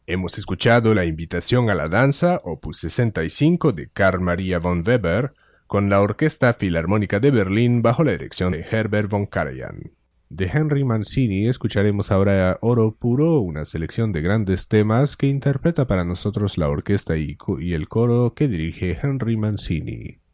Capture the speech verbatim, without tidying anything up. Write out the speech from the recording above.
Hemos escuchado La invitación a la danza, opus sesenta y cinco de Carl Maria von Weber, con la Orquesta Filarmónica de Berlín bajo la dirección de Herbert von Karajan. De Henry Mancini escucharemos ahora Oro Puro, una selección de grandes temas que interpreta para nosotros la orquesta y, y el coro que dirige Henry Mancini.